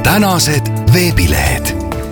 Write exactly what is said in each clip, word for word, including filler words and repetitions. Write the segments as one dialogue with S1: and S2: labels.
S1: tänased veebilehed.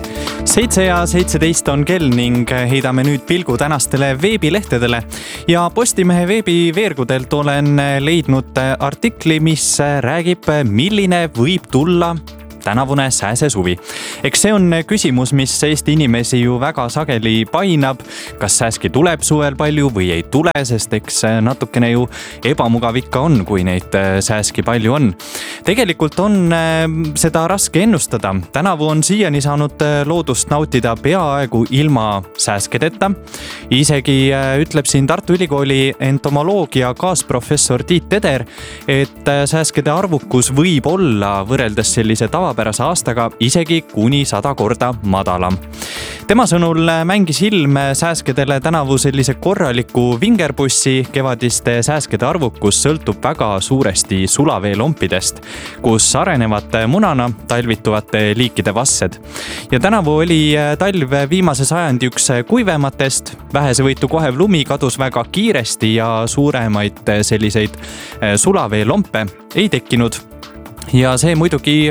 S2: seitse ja seitseteist on kell ning heidame nüüd pilgu tänastele veebilehtedele. Ja Postimehe veebiveergudelt olen leidnud artikli, mis räägib, milline võib tulla tänavune sääsesuvi. Eks see on küsimus, mis Eesti inimesi ju väga sageli painab. Kas sääski tuleb suvel palju või ei tule, sest eks natukene ju ebamugav ikka on, kui neid sääski palju on. Tegelikult on seda raske ennustada. Tänavu on siiani saanud loodust nautida peaaegu ilma sääskedeta. Isegi ütleb siin Tartu Ülikooli entomoloogia kaasprofessor Tiit Teder, et sääskede arvukus võib olla võrreldes sellise tava pärast aastaga isegi kuni sada korda madalam. Tema sõnul mängis ilm sääskedele tänavu sellise korraliku vingerpussi. Kevadiste sääskede arvukus sõltub väga suuresti sulaveelompidest, kus arenevad munana talvituvate liikide vassed. Ja tänavu oli talv viimase sajandi üks kuivematest. Vähesevõitu kohev lumi kadus väga kiiresti ja suuremaid selliseid sulaveelompe ei tekkinud. Ja see muidugi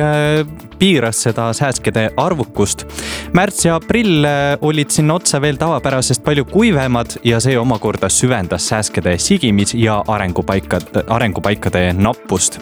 S2: piiras seda sääskede arvukust. Märts ja aprill olid sinna otsa veel tavapärasest palju kuivemad ja see omakorda süvendas sääskede sigimis- ja arengupaikade, arengupaikade nappust.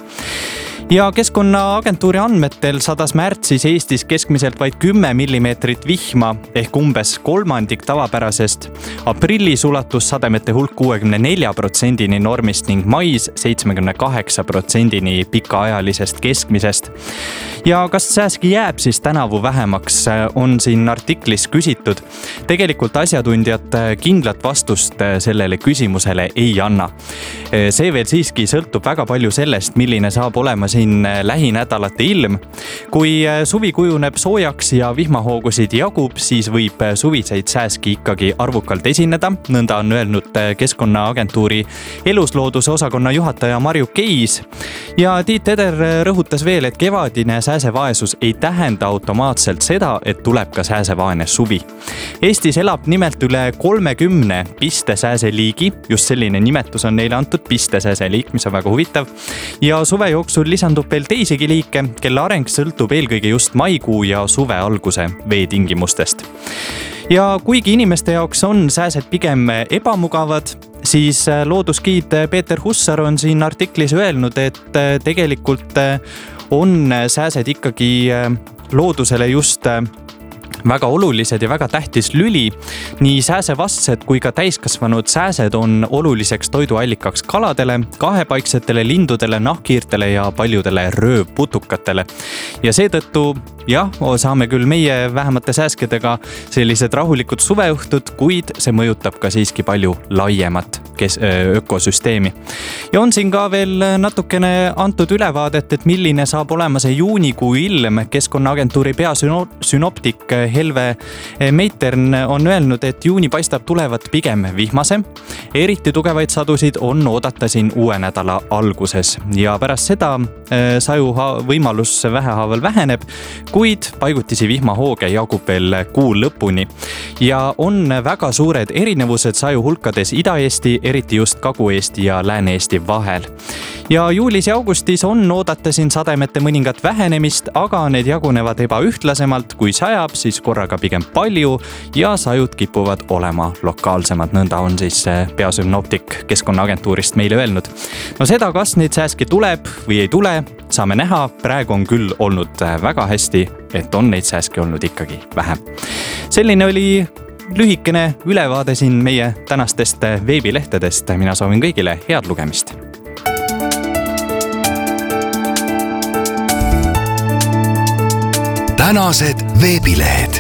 S2: Ja Keskkonnaagentuuri andmetel sadas märtsis Eestis keskmiselt vaid kümme millimeetrit vihma ehk umbes kolmandik tavapärasest. Aprillis ulatus sademete hulk kuuekümne nelja protsendini normist ning mais seitsekümmend kaheksa protsendini pikaajalisest keskmisest. Ja kas sääski jääb siis tänavu vähemaks, on siin artiklis küsitud. Tegelikult asjatundjad kindlat vastust sellele küsimusele ei anna. See veel siiski sõltub väga palju sellest, milline saab olema siin lähinädalate ilm. Kui suvi kujuneb soojaks ja vihmahoogusid jagub, siis võib suviseid sääski ikkagi arvukalt esineda. Nõnda on öelnud Keskkonnaagentuuri eluslooduse osakonna juhataja Marju Keis. Ja Tiit Teder rõhutas veel, et kevadine sääsevaesus ei tähenda automaatselt seda, et tuleb ka sääsevaene suvi. Eestis elab nimelt üle kolmekümne pistesääseliigi. Just selline nimetus on neile antud, pistesääseliik, mis on väga huvitav. Ja suve jooksul lisandub veel teisigi liike, kelle areng sõltub eelkõige just maikuu ja suve alguse veetingimustest. Ja kuigi inimeste jaoks on sääsed pigem ebamugavad, siis looduskiid Peeter Hussar on siin artiklis öelnud, et tegelikult on sääsed ikkagi loodusele just väga olulised ja väga tähtis lüli. Nii sääsevastsed kui ka täiskasvanud sääsed on oluliseks toiduallikaks kaladele, kahepaiksetele lindudele, nahkhiirtele ja paljudele röövputukatele. Ja seetõttu jah, saame küll meie vähemate sääskedega sellised rahulikud suveõhtud, kuid see mõjutab ka siiski palju laiemat kes, ökosüsteemi. Ja on siin ka veel natukene antud ülevaadet, et milline saab olema see juunikuu ilm. Keskkonnaagentuuri peasünoptik Helve Meitern on öelnud, et juuni paistab tulevat pigem vihmase. Eriti tugevaid sadusid on oodata siin uue nädala alguses ja pärast seda saju võimalus vähehaaval väheneb, kuid paigutisi vihmahooge jagub veel kuu lõpuni. Ja on väga suured erinevused saju hulkades Ida-Eesti, eriti just Kagu-Eesti ja Lääne-Eesti vahel. Ja juulis ja augustis on oodata siin sademete mõningat vähenemist, aga need jagunevad ebaühtlasemalt. Kui sajab, siis korraga pigem palju ja sajud kipuvad olema lokaalsemad. Nõnda on siis peasünoptik Keskkonnaagentuurist meile öelnud. No seda, kas neid sääski tuleb või ei tule, saame näha. Praegu on küll olnud väga hästi, et on neid sääski olnud ikkagi vähem. Selline oli lühikene ülevaade siin meie tänastest veebilehtedest. Mina soovin kõigile head lugemist.
S1: Tänased veebilehed.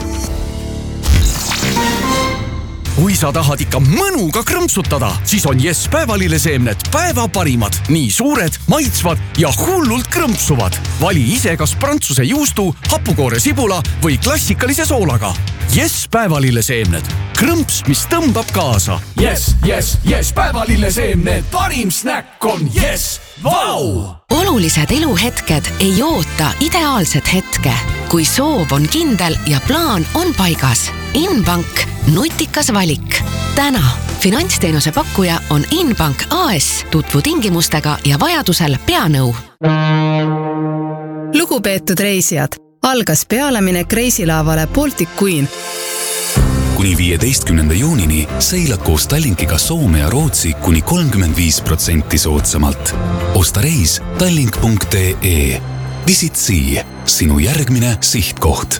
S3: Kui sa tahad ikka mõnuga krõmpsutada, siis on Yes päevalilleseemned päeva parimad. Nii suured, maitsvad ja hullult krõmpsuvad. Vali ise kas prantsuse juustu, hapukoore sibula või klassikalise soolaga. Yes päevalilleseemned. Krõmps, mis tõmbab kaasa.
S4: Yes, yes, yes päevalilleseemned. Parim snäkk on Yes. Vau!
S5: Olulised eluhetked ei oota ideaalset hetke. Kui soov on kindel ja plaan on paigas. Inbank, nutikas valik. Täna finantsteenuse pakkuja on Inbank A S. Tutvu tingimustega ja vajadusel peanõu.
S6: Lugupeetud reisijad, algas pealemine kreisilaavale Baltic Queen.
S7: Kuni viieteistkümnenda juunini seilad koos Tallinkiga Soome ja Rootsi kuni kolmkümmend viis protsenti soodsamalt. Osta reis tallink punkt ee. Visit Sea, sinu järgmine sihtkoht.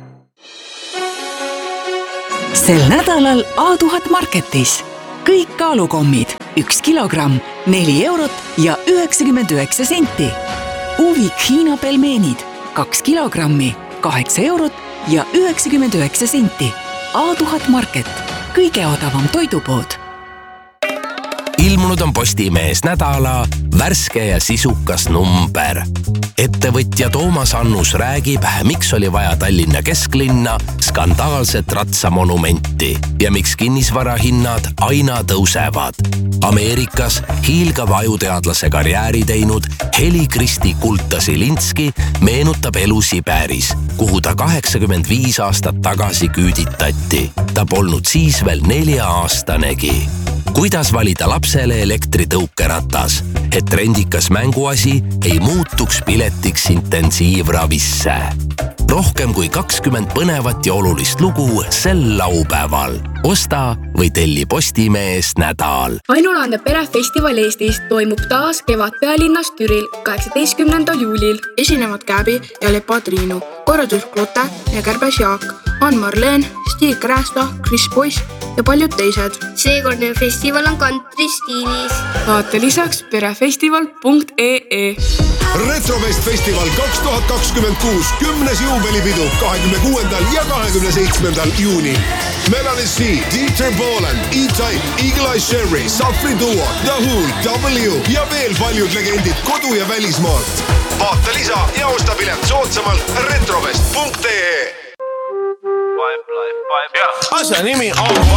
S8: Sel nädalal A tuhat Marketis. Kõik kaalukommid, üks kilogramm, neli eurot ja üheksakümmend üheksa senti. Uvik Hiina pelmeenid, kaks kilogrammi, kaheksa eurot ja üheksakümmend üheksa senti. A tuhat Market, kõige odavam toidupood.
S9: Ilmunud on Postimees nädala värske ja sisukas number. Ettevõtja Toomas Annus räägib, miks oli vaja Tallinna kesklinna skandaalset ratsamonumenti ja miks kinnisvarahinnad aina tõusevad. Ameerikas hiilgava ajuteadlase karjääri teinud Heli Kristi Kulta-Silinski meenutab elu Siberis, kuhu ta kaheksakümmend viis aastat tagasi küüditati. Ta polnud siis veel nelja aastanegi. Kuidas valida lapsele elektritõukeratas, et trendikas mänguasi ei muutuks piletiks intensiivravisse. Rohkem kui kakskümmend põnevat ja olulist lugu sel laupäeval. Osta või telli Postimees nädal.
S10: Ainulaadne perefestival Eestis toimub taas kevad pealinnas Türil kaheksateistkümnendal juulil. Esinevad Käbi ja Lepa Triinu, korraldus Klote ja Kärbes Jaak, Ann Marleen, Stig Krästa, Chris Boyce ja paljud teised.
S11: Seekordne festival on kantristiilis.
S10: Vaata lisaks perefestival punkt ee.
S12: Retrofest festival kaks tuhat kakskümmend kuus kümnes juubelipidu kahekümne kuuendal ja kahekümne seitsmendal juunil. Melanie C, Dieter Bohlen, E-Type, Eagle Eye Sherry, Safri Duo, The Who, W ja veel paljud legendid kodu- ja välismaalt. Vaata lisa ja osta pilet soodsamalt retrofest punkt ee. Asja nimi on